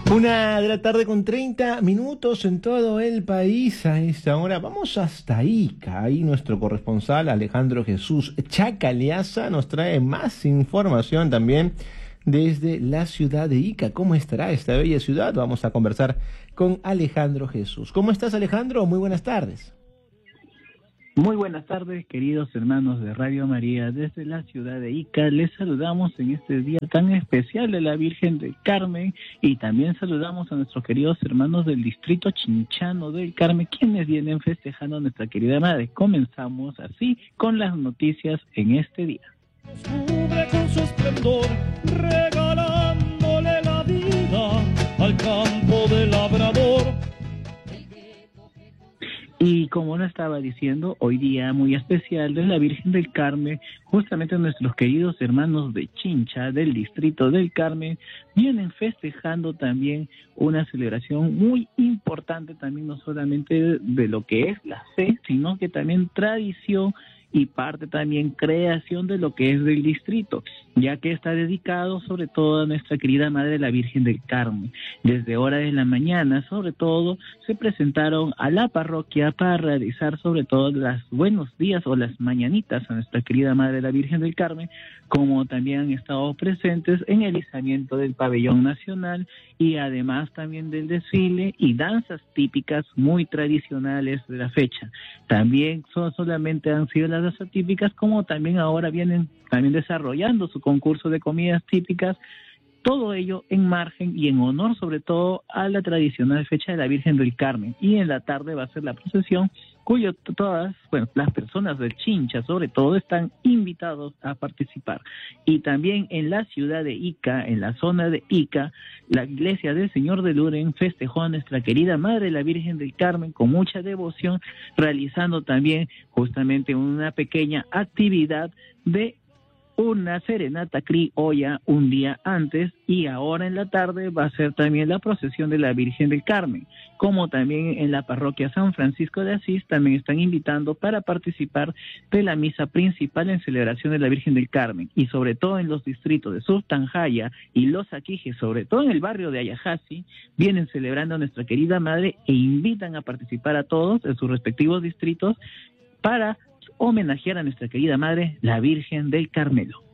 Una de la tarde con 30 minutos en todo el país a esta hora. Vamos hasta Ica. Ahí nuestro corresponsal Alejandro Jesús Chacaliaza nos trae más información también desde la ciudad de Ica. ¿Cómo estará esta bella ciudad? Vamos a conversar con Alejandro Jesús. ¿Cómo estás, Alejandro? Muy buenas tardes. Muy buenas tardes, queridos hermanos de Radio María. Desde la ciudad de Ica les saludamos en este día tan especial de la Virgen del Carmen y también saludamos a nuestros queridos hermanos del distrito Chinchano del Carmen, quienes vienen festejando a nuestra querida madre. Comenzamos así con las noticias en este día. Cubre con su esplendor, regalándole la vida al campo del labrador. Y como lo estaba diciendo, hoy día muy especial de la Virgen del Carmen, justamente nuestros queridos hermanos de Chincha, del distrito del Carmen, vienen festejando también una celebración muy importante, también no solamente de lo que es la fe, sino que también tradición y parte también creación de lo que es del distrito, ya que está dedicado sobre todo a nuestra querida Madre la Virgen del Carmen. Desde horas de la mañana, sobre todo, se presentaron a la parroquia para realizar sobre todo las buenos días o las mañanitas a nuestra querida Madre la Virgen del Carmen, como también han estado presentes en el izamiento del pabellón nacional y además también del desfile y danzas típicas muy tradicionales de la fecha. También solamente han sido las danzas típicas, como también ahora vienen también desarrollando su concurso de comidas típicas, todo ello en margen y en honor sobre todo a la tradicional fecha de la Virgen del Carmen. Y en la tarde va a ser la procesión, cuyo las personas del Chincha sobre todo están invitados a participar. Y también en la ciudad de Ica, en la zona de Ica, la iglesia del Señor de Luren festejó a nuestra querida Madre la Virgen del Carmen con mucha devoción, realizando también justamente una pequeña actividad de una serenata criolla un día antes, y ahora en la tarde va a ser también la procesión de la Virgen del Carmen, como también en la parroquia San Francisco de Asís también están invitando para participar de la misa principal en celebración de la Virgen del Carmen, y sobre todo en los distritos de Sultanjaya y Los Aquijes, sobre todo en el barrio de Ayajasi, vienen celebrando a nuestra querida Madre e invitan a participar a todos en sus respectivos distritos para homenajear a nuestra querida Madre, la Virgen del Carmelo.